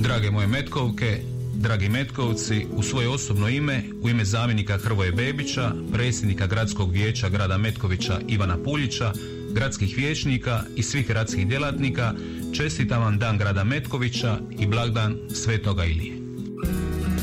Drage moje Metkovke, dragi Metkovci, u svoje osobno ime, u ime zamjenika Hrvoje Bebića, predsjednika Gradskog vijeća grada Metkovića Ivana Puljića, gradskih vijećnika i svih gradskih djelatnika, čestitam vam Dan grada Metkovića i blagdan Svetoga Ilije.